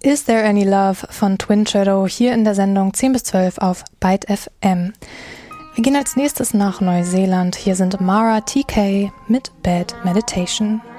Is There Any Love von Twin Shadow hier in der Sendung 10 bis 12 auf Byte FM. Wir gehen als nächstes nach Neuseeland. Hier sind Mara TK mit Bad Meditation.